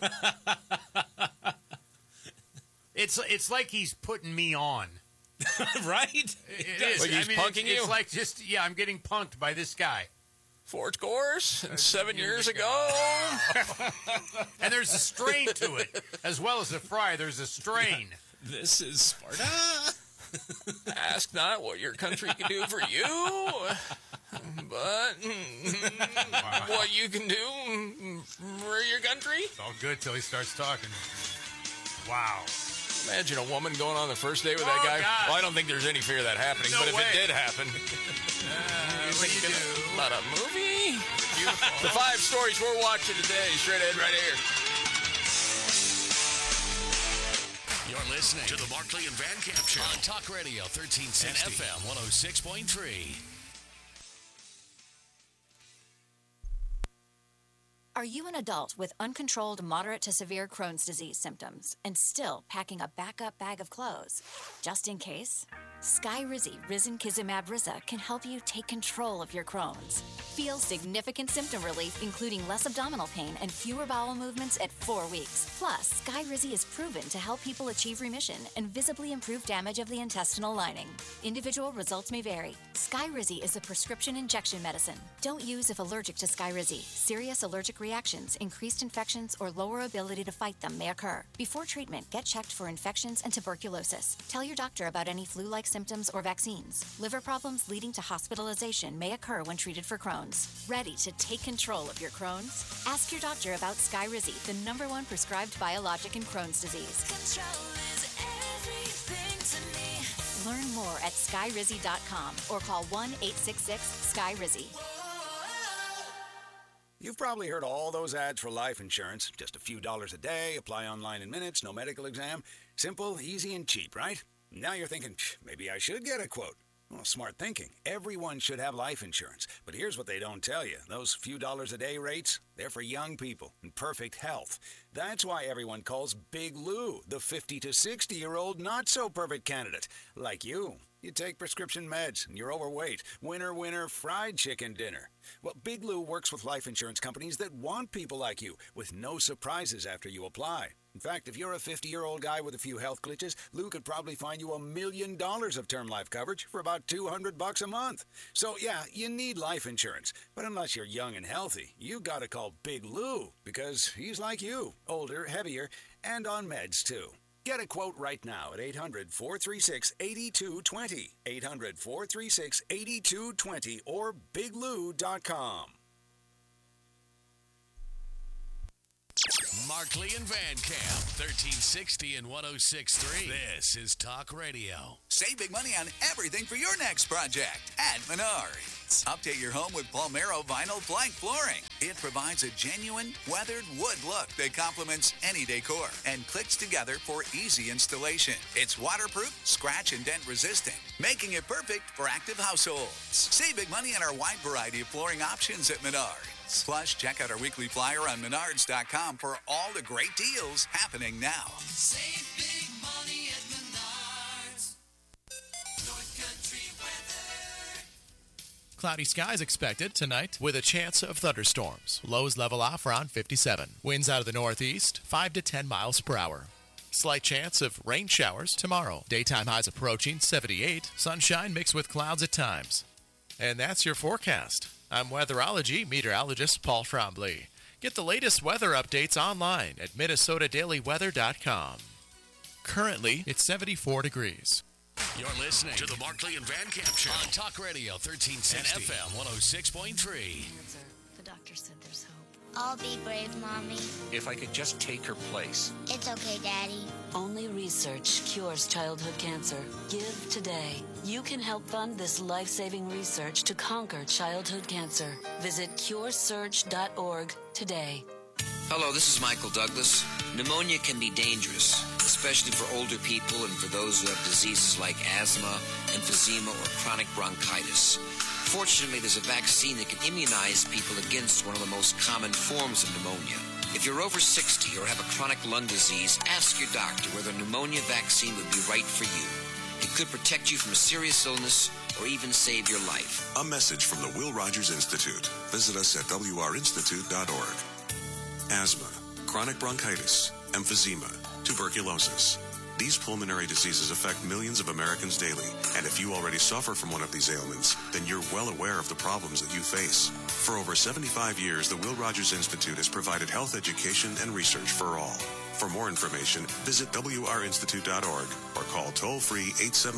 It's like he's putting me on. Right? It is. Like he's punking you? It's like I'm getting punked by this guy. 4 scores 7 years ago. And there's a strain to it. As well as the fry, there's a strain. This is Sparta. Ask not what your country can do for you, but what you can do for your country. It's all good till he starts talking. Wow. Imagine a woman going on the first date with that guy. God. Well, I don't think there's any fear of that happening, No but if way. it did happen, What do you do? about a movie? Beautiful. The 5 stories we're watching today, straight ahead right here. You're listening to the Markley and Van Camp Show on Talk Radio 1360 and FM 106.3. Are you an adult with uncontrolled moderate to severe Crohn's disease symptoms and still packing a backup bag of clothes? Just in case? Skyrizi Risankizumab Riza can help you take control of your Crohn's. Feel significant symptom relief, including less abdominal pain and fewer bowel movements at 4 weeks. Plus, Skyrizi is proven to help people achieve remission and visibly improve damage of the intestinal lining. Individual results may vary. Skyrizi is a prescription injection medicine. Don't use if allergic to Skyrizi. Serious allergic reactions, increased infections, or lower ability to fight them may occur. Before treatment, get checked for infections and tuberculosis. Tell your doctor about any flu-like symptoms or vaccines. Liver problems leading to hospitalization may occur when treated for Crohn's. Ready to take control of your Crohn's? Ask your doctor about Skyrizi, the #1 prescribed biologic in Crohn's disease. Control is everything to me. Learn more at skyrizi.com or call 1-866-SKYRIZI. You've probably heard all those ads for life insurance. Just a few dollars a day, apply online in minutes, no medical exam. Simple, easy, and cheap, right? Now you're thinking, maybe I should get a quote. Well, smart thinking. Everyone should have life insurance. But here's what they don't tell you. Those few dollars a day rates, they're for young people in perfect health. That's why everyone calls Big Lou the 50 to 60-year-old not-so-perfect candidate, like you. You take prescription meds and you're overweight. Winner, winner, fried chicken dinner. Well, Big Lou works with life insurance companies that want people like you with no surprises after you apply. In fact, if you're a 50-year-old guy with a few health glitches, Lou could probably find you $1 million of term life coverage for about $200 a month. So, yeah, you need life insurance. But unless you're young and healthy, you got to call Big Lou because he's like you, older, heavier, and on meds, too. Get a quote right now at 800-436-8220, 800-436-8220, or biglou.com. Markley and Van Camp, 1360 and 106.3. This is Talk Radio. Save big money on everything for your next project at Menards. Update your home with Palmero Vinyl Plank Flooring. It provides a genuine, weathered wood look that complements any decor and clicks together for easy installation. It's waterproof, scratch and dent resistant, making it perfect for active households. Save big money on our wide variety of flooring options at Menards. Plus, check out our weekly flyer on Menards.com for all the great deals happening now. Save big money at Menards. North Country weather. Cloudy skies expected tonight with a chance of thunderstorms. Lows level off around 57. Winds out of the northeast, 5 to 10 miles per hour. Slight chance of rain showers tomorrow. Daytime highs approaching 78. Sunshine mixed with clouds at times. And that's your forecast. I'm weatherology meteorologist Paul Trombley. Get the latest weather updates online at MinnesotaDailyWeather.com. Currently, it's 74 degrees. You're listening to the Markley and Van Camp Show on Talk Radio 1360 and FM 106.3. The doctor said there's hope. I'll be brave, Mommy. If I could just take her place. It's okay, Daddy. Only research cures childhood cancer. Give today. You can help fund this life-saving research to conquer childhood cancer. Visit curesearch.org today. Hello, this is Michael Douglas. Pneumonia can be dangerous, especially for older people and for those who have diseases like asthma, emphysema, or chronic bronchitis. Fortunately, there's a vaccine that can immunize people against one of the most common forms of pneumonia. If you're over 60 or have a chronic lung disease, ask your doctor whether a pneumonia vaccine would be right for you. It could protect you from a serious illness or even save your life. A message from the Will Rogers Institute. Visit us at wrinstitute.org. Asthma, chronic bronchitis, emphysema, tuberculosis. These pulmonary diseases affect millions of Americans daily, and if you already suffer from one of these ailments, then you're well aware of the problems that you face. For over 75 years, the Will Rogers Institute has provided health education and research for all. For more information, visit wrinstitute.org or call toll-free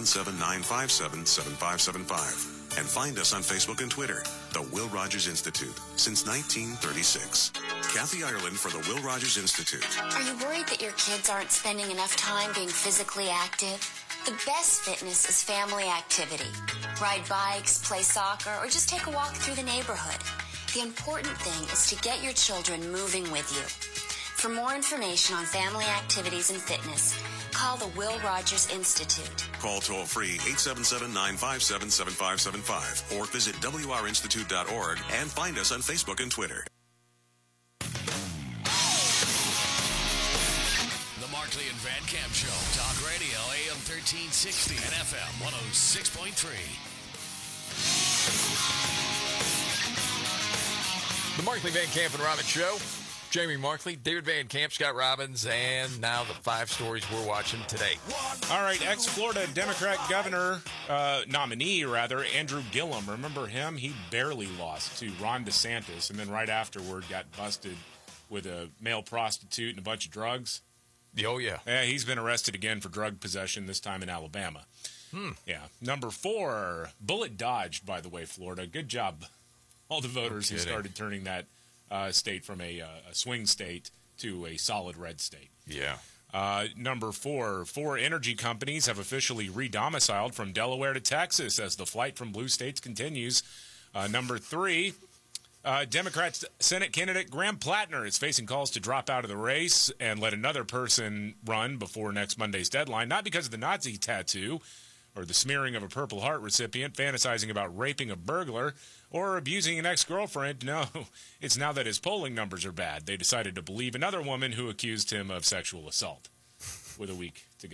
877-957-7575. And find us on Facebook and Twitter, the Will Rogers Institute, since 1936. Kathy Ireland for the Will Rogers Institute. Are you worried that your kids aren't spending enough time being physically active? The best fitness is family activity. Ride bikes, play soccer, or just take a walk through the neighborhood. The important thing is to get your children moving with you. For more information on family activities and fitness, call the Will Rogers Institute. Call toll-free 877-957-7575 or visit wrinstitute.org and find us on Facebook and Twitter. The Markley and Van Camp Show. Talk Radio, AM 1360 and FM 106.3. The Markley, Van Camp, and Robbins Show. Jamie Markley, David Van Camp, Scott Robbins, and now the 5 stories we're watching today. All right, ex-Florida Democrat governor, nominee, Andrew Gillum. Remember him? He barely lost to Ron DeSantis, and then right afterward got busted with a male prostitute and a bunch of drugs. Oh, yeah. Yeah, he's been arrested again for drug possession, this time in Alabama. Yeah. Number 4, bullet dodged, by the way, Florida. Good job, all the voters who started turning that state from a swing state to a solid red state. Yeah. Number 4 energy companies have officially re-domiciled from Delaware to Texas as the flight from blue states continues. Number 3, Democrat Senate candidate Graham Plattner is facing calls to drop out of the race and let another person run before next Monday's deadline, not because of the Nazi tattoo or the smearing of a Purple Heart recipient fantasizing about raping a burglar or abusing an ex-girlfriend. No, it's now that his polling numbers are bad. They decided to believe another woman who accused him of sexual assault with a week to go.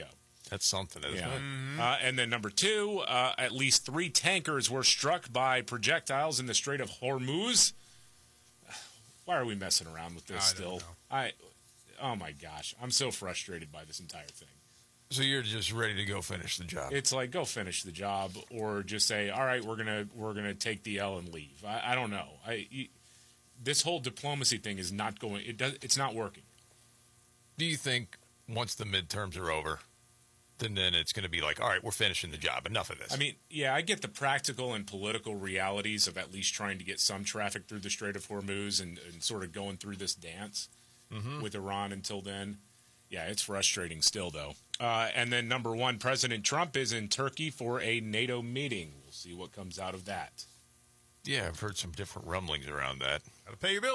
That's something, isn't Yeah. it? And then number 2, at least 3 tankers were struck by projectiles in the Strait of Hormuz. Why are we messing around with this still? Oh my gosh, I'm so frustrated by this entire thing. So you're just ready to go finish the job. It's like, go finish the job, or just say, all right, we're gonna take the L and leave. I don't know. This whole diplomacy thing is not going. It's not working. Do you think once the midterms are over, then it's going to be like, all right, we're finishing the job. Enough of this. I mean, yeah, I get the practical and political realities of at least trying to get some traffic through the Strait of Hormuz and sort of going through this dance with Iran until then. Yeah, it's frustrating still, though. And then number 1, President Trump is in Turkey for a NATO meeting. We'll see what comes out of that. Yeah, I've heard some different rumblings around that. Got to pay your bills.